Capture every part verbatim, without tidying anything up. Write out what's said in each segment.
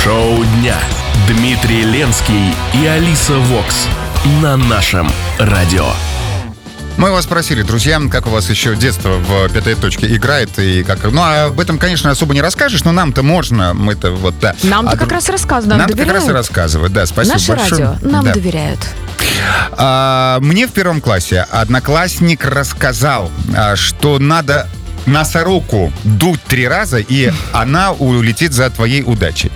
Шоу дня. Дмитрий Ленский и Алиса Вокс на нашем радио. Мы вас спросили, друзья, как у вас еще детство в пятой точке играет и как. Ну, а об этом, конечно, особо не расскажешь, но нам-то можно. Мы-то вот, да. Нам-то а, как раз рассказывают, нам Нам-то как раз и рассказывают, да, спасибо Наше большое. радио нам да. доверяют. А, мне в первом классе одноклассник рассказал, что надо на сороку дуть три раза, и она улетит за твоей удачей.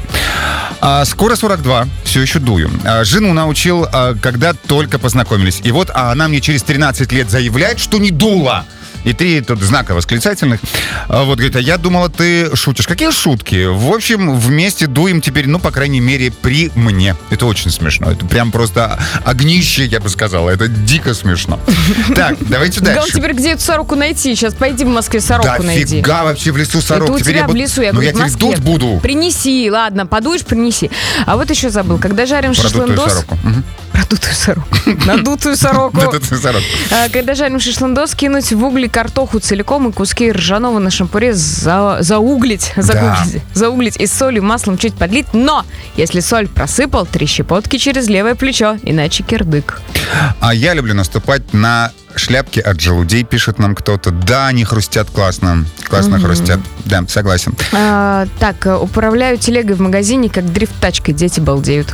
А, скоро сорок два, все еще дую. А, жену научил, а, когда только познакомились. И вот а она мне через тринадцать лет заявляет, что не дула. И три тут знака восклицательных. А, вот, говорит, а я думала, ты шутишь. Какие шутки? В общем, вместе дуем теперь, ну, по крайней мере, при мне. Это очень смешно. Это прям просто огнище, я бы сказала. Это дико смешно. Так, давайте дальше. Главное, теперь где эту сороку найти? Сейчас пойди в Москве сороку да найди. Да фига вообще в лесу сорок. Это у теперь тебя я в лесу, я ну, говорю, я в Москве. теперь тут буду. Принеси, ладно, подуешь, принеси. А вот еще забыл, когда жарим Продутую шашлындос... сороку. Угу. Продутую сороку. Надутую сороку. Надутую сороку. Когда жарим шашлындос, кинуть в угли картоху целиком и куски ржаного на шампуре за, зауглить, загуглить, да. зауглить и с солью, маслом чуть подлить. Но если соль просыпал, три щепотки через левое плечо, иначе кирдык. А я люблю наступать на шляпки от желудей, пишет нам кто-то. Да, они хрустят классно. Классно угу. хрустят. Да, согласен. А, так, управляю телегой в магазине, как дрифт-тачкой. Дети балдеют.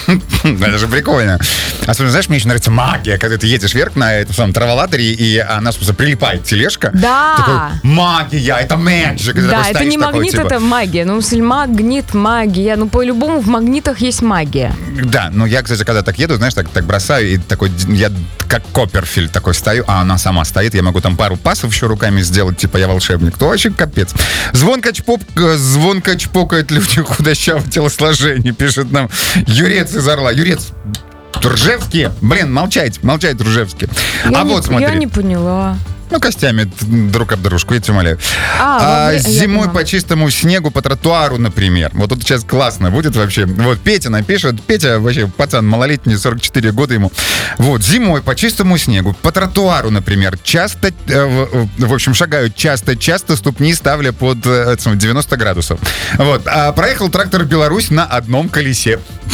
Это же прикольно. Особенно, знаешь, мне еще нравится магия, когда ты едешь вверх на этом самом траволаторе, и она, собственно, прилипает тележка. Да. Такой, магия, это мэджик. Да, это не магнит, такой, типа... это магия. Ну, магнит, магия. Ну, по-любому в магнитах есть магия. Да, ну я, кстати, когда так еду, знаешь, так, так бросаю, и такой, я как Копперфильд такой стою, а она сама стоит, я могу там пару пасов еще руками сделать, типа я волшебник. То вообще капец. Звонко, чпоп, звонко чпокают люди худощавого телосложения, пишет нам Юрец из Орла. Юрец, Ржевский? Блин, молчайте, молчайте, Ржевский. Я а не, вот смотри. Я не поняла. Ну, костями друг об дружку, я тебя умоляю. А, а, зимой по чистому снегу, по тротуару, например. Вот тут сейчас классно будет вообще. Вот Петя напишет. Петя вообще пацан малолетний, сорок четыре года ему. Вот, зимой по чистому снегу, по тротуару, например, часто, э, в, в общем, шагают часто-часто, ступни ставля под э, девяносто градусов. Вот. А проехал трактор Беларусь на одном колесе.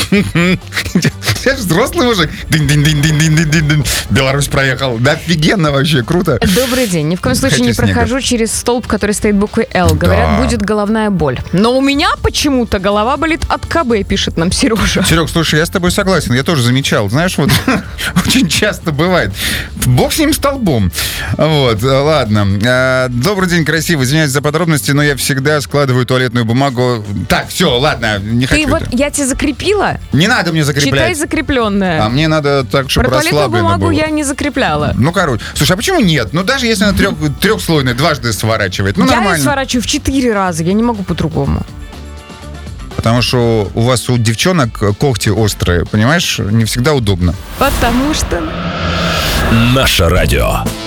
Я же взрослый мужик. Беларусь проехал. Да офигенно вообще, круто. Добрый день. Ни в коем случае Хочу не снега. прохожу через столб, который стоит буквой «Л». Говорят, Да. будет головная боль. Но у меня почему-то голова болит от КБ, пишет нам Сережа. Серег, слушай, я с тобой согласен. Я тоже замечал. Знаешь, вот очень часто бывает. Бог с ним столбом. Вот, ладно. Добрый день, красиво. Извиняюсь за подробности, но я всегда складываю туалетную бумагу. Так, все, ладно, не хочу. Ты вот, это. я тебе закрепила? Не надо мне закреплять. Читай закрепленное. А мне надо так, чтобы Про туалетную расслаблено бумагу было. я не закрепляла. Ну, короче. Слушай, а почему нет? Ну, даже если она трех, трехслойная, дважды сворачивает. Ну, я нормально. ее сворачиваю в четыре раза. Я не могу по-другому. Потому что у вас, у девчонок, когти острые, понимаешь? Не всегда удобно. Потому что... Наше радио.